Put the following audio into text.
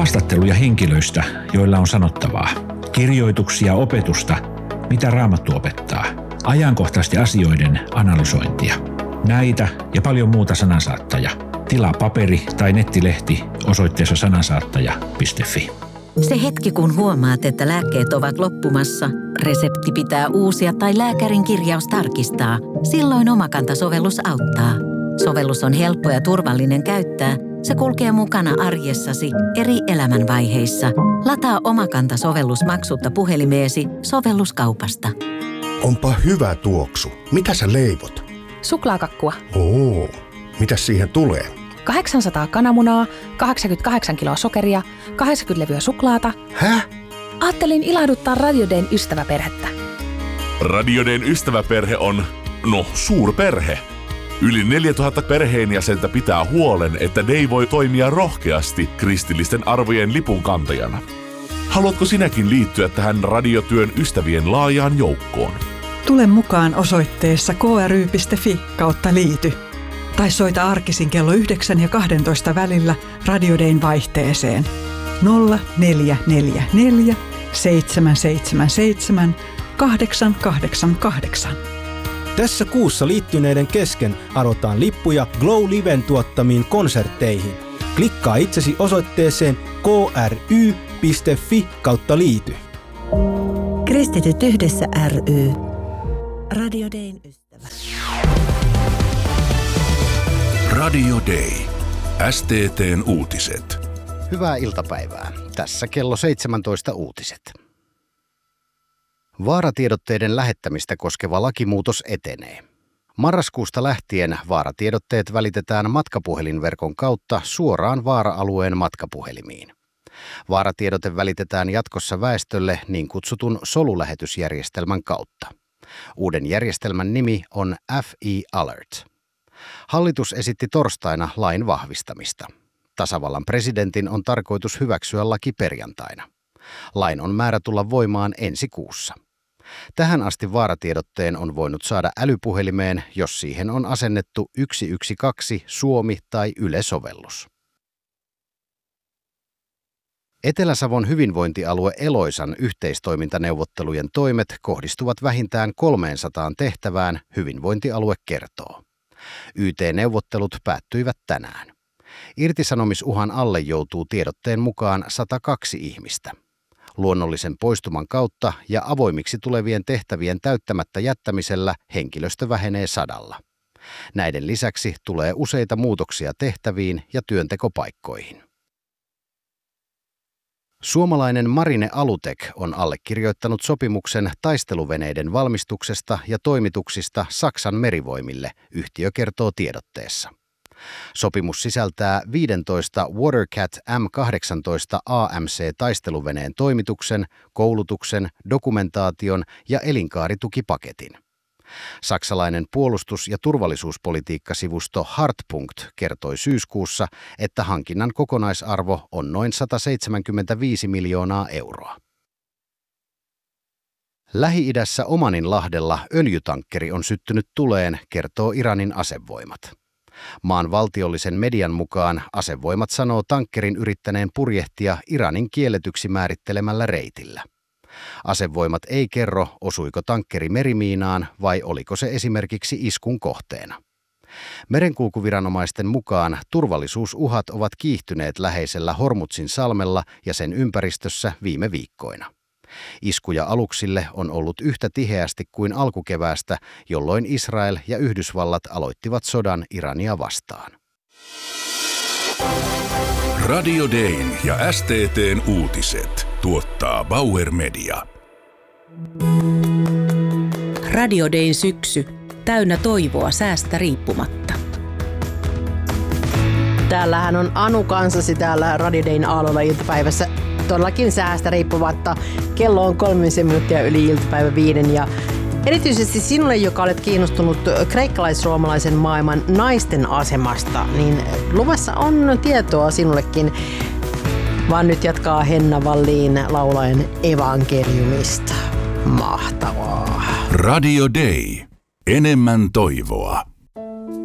Haastatteluja henkilöistä, joilla on sanottavaa. Kirjoituksia, opetusta, mitä Raamattu opettaa. Ajankohtaisten asioiden analysointia. Näitä ja paljon muuta Sanansaattaja. Tilaa paperi- tai nettilehti osoitteessa sanansaattaja.fi. Se hetki, kun huomaat, että lääkkeet ovat loppumassa, resepti pitää uusia tai lääkärin kirjaus tarkistaa, silloin Omakanta-sovellus auttaa. Sovellus on helppo ja turvallinen käyttää. Se kulkee mukana arjessasi eri elämänvaiheissa. Lataa Omakanta-sovellus maksutta puhelimeesi sovelluskaupasta. Onpa hyvä tuoksu. Mitä sä leivot? Suklaakakkua. Oo, mitäs siihen tulee? 800 kananmunaa, 88 kiloa sokeria, 80 levyä suklaata. Häh? Ajattelin ilahduttaa Radio Dayn ystäväperhettä. Radio Dayn ystäväperhe on, suurperhe. Yli 4000 perheenjäsentä pitää huolen, että Day voi toimia rohkeasti kristillisten arvojen lipunkantajana. Haluatko sinäkin liittyä tähän radiotyön ystävien laajaan joukkoon? Tule mukaan osoitteessa kry.fi/liity. Tai soita arkisin kello 9 ja 12 välillä Radio Dayn vaihteeseen 0444 777 888. Tässä kuussa liittyneiden kesken arvotaan lippuja Glow Liven tuottamiin konsertteihin. Klikkaa itsesi osoitteeseen kry.fi/liity. Kristityt yhdessä ry. Radio Dayn ystävä. Radio Day. STT:n uutiset. Hyvää iltapäivää. Tässä kello 17 uutiset. Vaaratiedotteiden lähettämistä koskeva lakimuutos etenee. Marraskuusta lähtien vaaratiedotteet välitetään matkapuhelinverkon kautta suoraan vaara-alueen matkapuhelimiin. Vaaratiedote välitetään jatkossa väestölle niin kutsutun solulähetysjärjestelmän kautta. Uuden järjestelmän nimi on FE Alert. Hallitus esitti torstaina lain vahvistamista. Tasavallan presidentin on tarkoitus hyväksyä laki perjantaina. Lain on määrä tulla voimaan ensi kuussa. Tähän asti vaaratiedotteen on voinut saada älypuhelimeen, jos siihen on asennettu 112 Suomi tai Yle-sovellus. Etelä-Savon hyvinvointialue Eloisan yhteistoimintaneuvottelujen toimet kohdistuvat vähintään 300 tehtävään, hyvinvointialue kertoo. YT-neuvottelut päättyivät tänään. Irtisanomisuhan alle joutuu tiedotteen mukaan 102 ihmistä. Luonnollisen poistuman kautta ja avoimiksi tulevien tehtävien täyttämättä jättämisellä henkilöstö vähenee 100. Näiden lisäksi tulee useita muutoksia tehtäviin ja työntekopaikkoihin. Suomalainen Marine Alutek on allekirjoittanut sopimuksen taisteluveneiden valmistuksesta ja toimituksista Saksan merivoimille, yhtiö kertoo tiedotteessa. Sopimus sisältää 15 Watercat M18 AMC-taisteluveneen toimituksen, koulutuksen, dokumentaation ja elinkaaritukipaketin. Saksalainen puolustus- ja turvallisuuspolitiikkasivusto Hartpunkt kertoi syyskuussa, että hankinnan kokonaisarvo on noin 175 miljoonaa euroa. Lähi-idässä Omaninlahdella öljytankkeri on syttynyt tuleen, kertoo Iranin asevoimat. Maan valtiollisen median mukaan asevoimat sanoo tankkerin yrittäneen purjehtia Iranin kielletyksi määrittelemällä reitillä. Asevoimat ei kerro, osuiko tankkeri merimiinaan vai oliko se esimerkiksi iskun kohteena. Merenkulkuviranomaisten mukaan turvallisuusuhat ovat kiihtyneet läheisellä Hormuzin salmella ja sen ympäristössä viime viikkoina. Iskuja aluksille on ollut yhtä tiheästi kuin alkukeväästä, jolloin Israel ja Yhdysvallat aloittivat sodan Irania vastaan. Radio Dayn ja STT:n uutiset tuottaa Bauer Media. Radio Dayn syksy. Täynnä toivoa säästä riippumatta. Täällähän on Anu kanssasi täällä Radio Dayn aallolla iltapäivässä. Todellakin säästä riippumatta. Kello on 3 minuuttia yli iltapäivä 5 ja erityisesti sinulle, joka olet kiinnostunut kreikkalais-roomalaisen maailman naisten asemasta, niin luvassa on tietoa sinullekin. Vaan nyt jatkaa Henna Wallin laulaen evankeliumista. Mahtavaa. Radio Day. Enemmän toivoa.